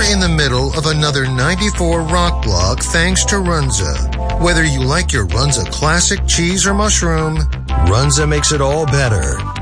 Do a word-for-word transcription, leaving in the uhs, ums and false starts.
in the middle of another ninety-four rock block thanks to Runza. Whether you like your Runza classic cheese or mushroom, Runza makes it all better.